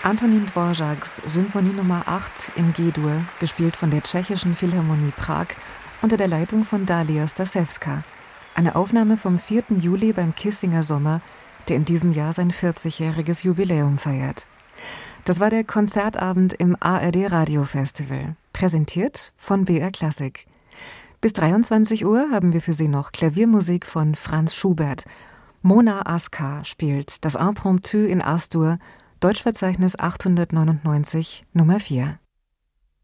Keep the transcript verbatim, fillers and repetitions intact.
Antonín Dvořáks Symphonie Nummer acht in G-Dur, gespielt von der Tschechischen Philharmonie Prag unter der Leitung von Dalia Stasewska. Eine Aufnahme vom vierten Juli beim Kissinger Sommer, der in diesem Jahr sein vierzigjähriges Jubiläum feiert. Das war der Konzertabend im A R D Radiofestival, präsentiert von B R Klassik. Bis dreiundzwanzig Uhr haben wir für Sie noch Klaviermusik von Franz Schubert. Mona Askar spielt das Impromptu in As-Dur, Deutschverzeichnis achthundertneunundneunzig Nummer vier.